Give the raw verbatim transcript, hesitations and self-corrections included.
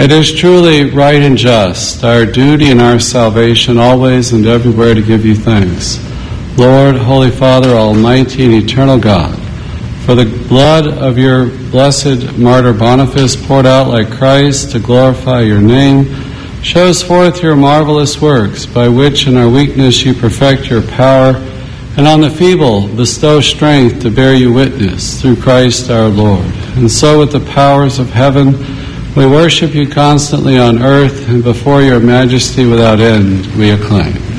It is truly right and just, our duty and our salvation, always and everywhere to give you thanks. Lord, Holy Father, Almighty and Eternal God, for the blood of your blessed martyr Boniface, poured out like Christ to glorify your name, shows forth your marvelous works, by which in our weakness you perfect your power, and on the feeble bestow strength to bear you witness, through Christ our Lord. And so with the powers of heaven, we worship you constantly on earth, and before your majesty without end we acclaim.